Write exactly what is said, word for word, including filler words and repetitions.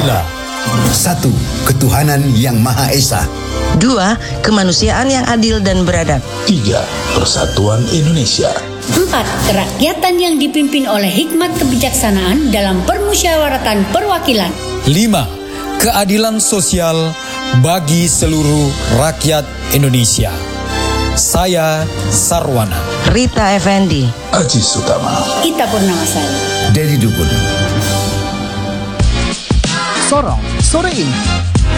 Pancasila. Satu, ketuhanan yang Maha Esa. Dua, kemanusiaan yang adil dan beradab. Tiga, persatuan Indonesia. Empat, kerakyatan yang dipimpin oleh hikmat kebijaksanaan dalam permusyawaratan perwakilan. Lima, keadilan sosial bagi seluruh rakyat Indonesia. Saya Sarwana. Rita Effendi. Aji Sutama. Ita Purnamasari. Dedi Dukun. Sorong sore ini.